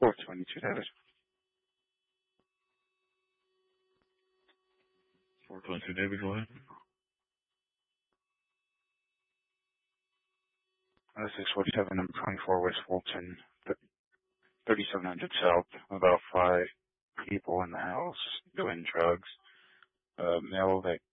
422 David. 422 David, go ahead. 647, number 24, West Fulton, 3700 South. About 5 people in the house doing drugs. Male that